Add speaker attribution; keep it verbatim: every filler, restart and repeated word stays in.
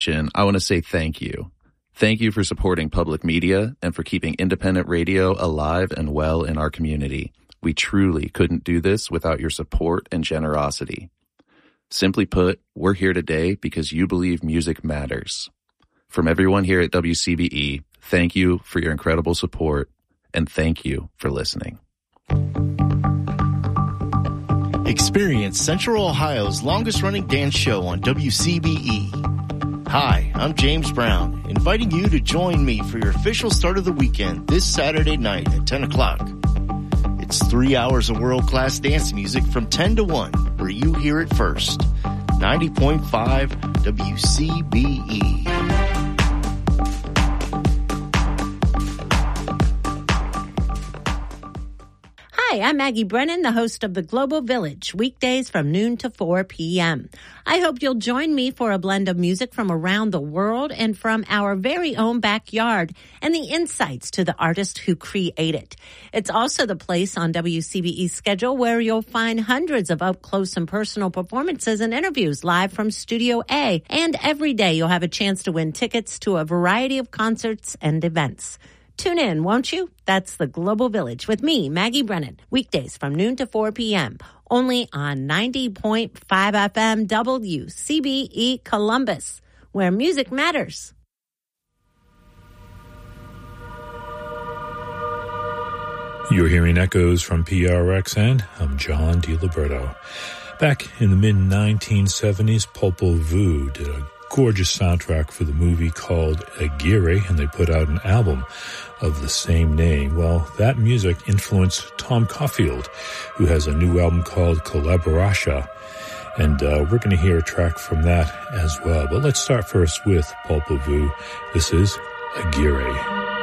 Speaker 1: I want to say thank you. Thank you for supporting public media and for keeping independent radio alive and well in our community. We truly couldn't do this without your support and generosity. Simply put, we're here today because you believe music matters. From everyone here at W C B E, thank you for your incredible support, and thank you for listening.
Speaker 2: Experience Central Ohio's longest-running dance show on W C B E. Hi, I'm James Brown, inviting you to join me for your official start of the weekend this Saturday night at ten o'clock. It's three hours of world-class dance music from ten to one, where you hear it first. ninety point five W C B E.
Speaker 3: Hi, I'm Maggie Brennan, the host of The Global Village, weekdays from noon to four p.m. I hope you'll join me for a blend of music from around the world and from our very own backyard and the insights to the artist who create it. It's also the place on W C B E's schedule where you'll find hundreds of up-close and personal performances and interviews live from Studio A. And every day you'll have a chance to win tickets to a variety of concerts and events. Tune in, won't you? That's The Global Village with me, Maggie Brennan, weekdays from noon to four p.m. Only on ninety point five F M W C B E Columbus, where music matters.
Speaker 4: You're hearing echoes from P R X N. I'm John DiLiberto. Back in the mid nineteen seventies, Popol Vuh did a gorgeous soundtrack for the movie called Aguirre, and they put out an album of the same name. Well, that music influenced Tom Caulfield, who has a new album called Collaborasha, and uh, we're going to hear a track from that as well. But let's start first with Popol Vuh. This is Aguirre.